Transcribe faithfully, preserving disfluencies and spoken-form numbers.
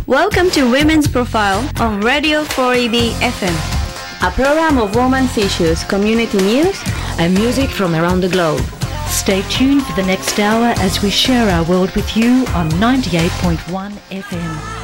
Welcome to Women's Profile on Radio four E B F M, a program of women's issues, community news, and music from around the globe. Stay tuned for the next hour as we share our world with you on ninety-eight point one F M.